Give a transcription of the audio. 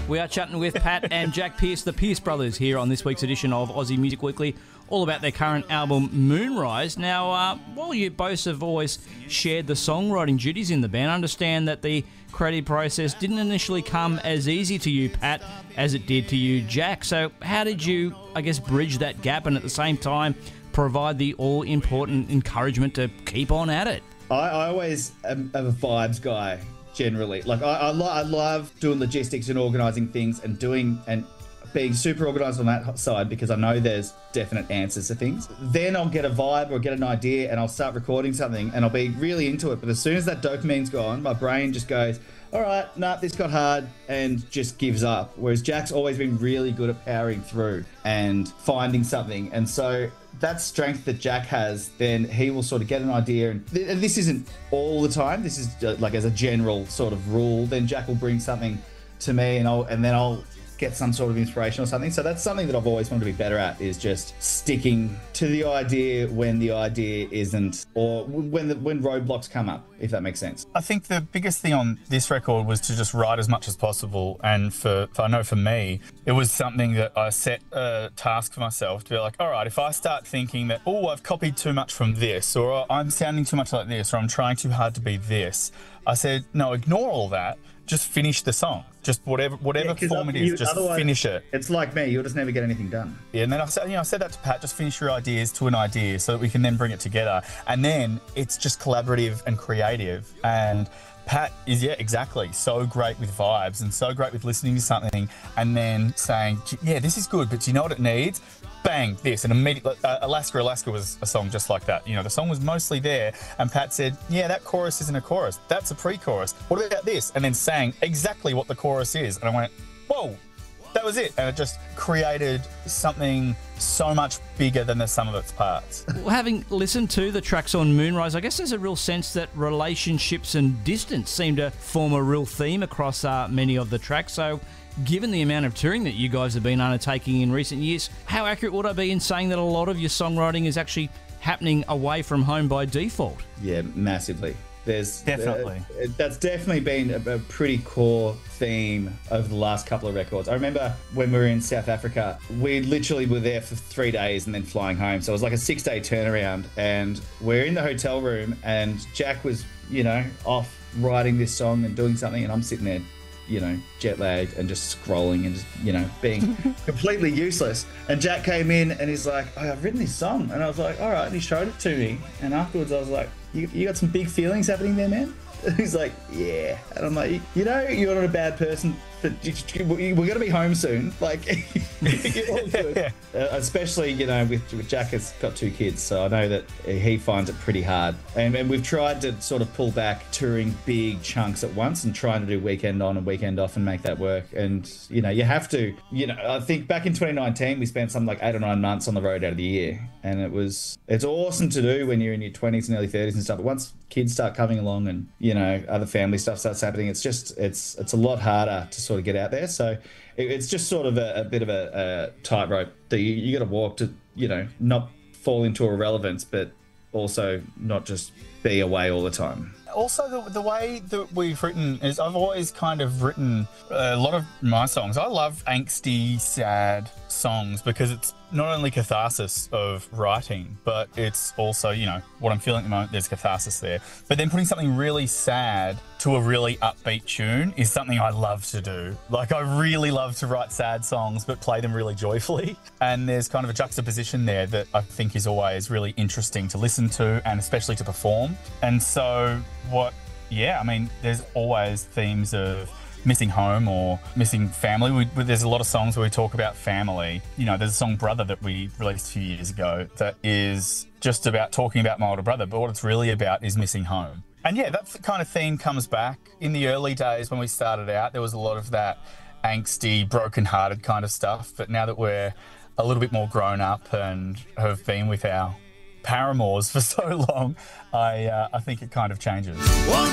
We are chatting with Pat and Jack Pierce, the Pierce brothers, here on this week's edition of Aussie Music Weekly, all about their current album, Moonrise. Now, while you both have always shared the songwriting duties in the band, I understand that the creative process didn't initially come as easy to you, Pat, as it did to you, Jack. So how did you, I guess, bridge that gap and at the same time provide the all-important encouragement to keep on at it? I always am a vibes guy. Generally, like I love doing logistics and organising things and being super organised on that side because I know there's definite answers to things. Then I'll get a vibe or get an idea and I'll start recording something and I'll be really into it. But as soon as that dopamine's gone, my brain just goes, all right, nah, this got hard, and just gives up. Whereas Jack's always been really good at powering through and finding something. And so that strength that Jack has, then he will sort of get an idea. And this isn't all the time. This is like as a general sort of rule. Then Jack will bring something to me and then I'll get some sort of inspiration or something. So that's something that I've always wanted to be better at, is just sticking to the idea when the idea isn't, or when roadblocks come up, if that makes sense. I think the biggest thing on this record was to just write as much as possible. And I know for me, it was something that I set a task for myself to be like, all right, if I start thinking that, oh, I've copied too much from this, or I'm sounding too much like this, or I'm trying too hard to be this, I said, no, ignore all that. Just finish the song. Just whatever form it is, just finish it. It's like me, you'll just never get anything done. Yeah, and then I said that to Pat, just finish your ideas to an idea so that we can then bring it together. And then it's just collaborative and creative. And Pat is, yeah, exactly, so great with vibes and so great with listening to something and then saying, yeah, this is good, but do you know what it needs? Bang, this, and immediately, Alaska was a song just like that. You know, the song was mostly there, and Pat said, yeah, that chorus isn't a chorus, that's a pre-chorus. What about this? And then sang exactly what the chorus is. And I went, whoa, that was it. And it just created something so much bigger than the sum of its parts. Well, having listened to the tracks on Moonrise, I guess there's a real sense that relationships and distance seem to form a real theme across many of the tracks. So given the amount of touring that you guys have been undertaking in recent years, how accurate would I be in saying that a lot of your songwriting is actually happening away from home by default? Yeah, massively. That's definitely been a pretty core theme over the last couple of records. I remember when we were in South Africa, we literally were there for 3 days and then flying home. So it was like a 6-day turnaround, and we're in the hotel room and Jack was, off writing this song and doing something, and I'm sitting there, jet lagged and just scrolling and just, being completely useless. And Jack came in and he's like, oh, I've written this song. And I was like, all right. And he showed it to me. And afterwards I was like, you got some big feelings happening there, man? And he's like, yeah. And I'm like, you're not a bad person, but we're going to be home soon. Like, you're all good. Especially, with Jack has got 2 kids, so I know that he finds it pretty hard. And we've tried to sort of pull back touring big chunks at once and trying to do weekend on and weekend off and make that work. And, you have to, I think back in 2019, we spent something like 8 or 9 months on the road out of the year. And it's awesome to do when you're in your 20s and early 30s and stuff. But once kids start coming along and, other family stuff starts happening, it's a lot harder to sort of get out there. So it's just sort of a bit of a tightrope that you got to walk to, not fall into irrelevance, but also not just be away all the time. Also, the way that we've written is I've always kind of written a lot of my songs. I love angsty, sad songs because it's not only catharsis of writing, but it's also, what I'm feeling at the moment, there's catharsis there. But then putting something really sad to a really upbeat tune is something I love to do. Like, I really love to write sad songs, but play them really joyfully. And there's kind of a juxtaposition there that I think is always really interesting to listen to and especially to perform. And so there's always themes of missing home or missing family. There's a lot of songs where we talk about family. There's a song Brother that we released a few years ago that is just about talking about my older brother, but what it's really about is missing home. And yeah, that kind of theme comes back. In the early days when we started out, there was a lot of that angsty, broken-hearted kind of stuff, but now that we're a little bit more grown up and have been with our paramours for so long, I think it kind of changes.